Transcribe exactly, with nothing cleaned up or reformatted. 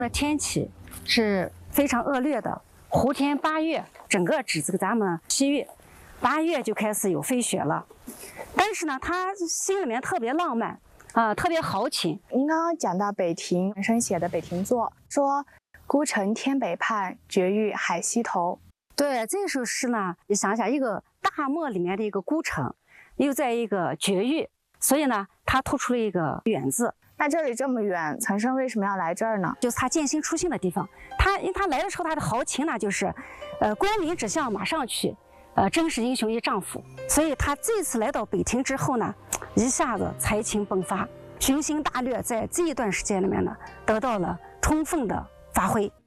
的天气是非常恶劣的，胡天八月，整个指这个咱们七月、八月就开始有飞雪了。但是呢，他心里面特别浪漫啊、呃，特别豪情。 您刚刚讲到北亭本身写的北亭作，说孤城天北畔，绝域海西头。 对，这首诗呢，你想想，一个大漠里面的一个孤城，又在一个绝域，所以呢，它突出了一个远字。 那这里这么远，岑参为什么要来这儿呢？ 就是他见心出性的地方。他因为他来的时候，他的豪情呢，就是，呃，关林只向马上去，呃，真是英雄一丈夫。所以他这次来到北亭之后呢，一下子才情迸发，雄心大略在这一段时间里面呢，得到了充分的发挥。